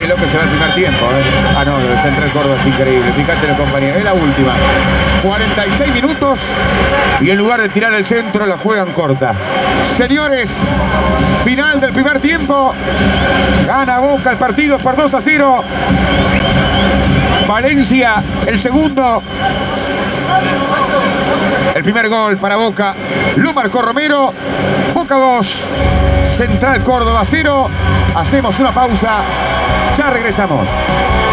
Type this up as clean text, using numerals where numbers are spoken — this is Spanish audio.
lo que se va el primer tiempo, ¿eh? Ah, no, lo de Central Córdoba es increíble. Fíjate los compañeros. Es la última. 46 minutos y en lugar de tirar el centro la juegan corta. Señores, final del primer tiempo. Gana Boca el partido por 2-0. Valencia el segundo. El primer gol para Boca lo marcó Romero. Boca 2, Central Córdoba 0. Hacemos una pausa. Ya regresamos.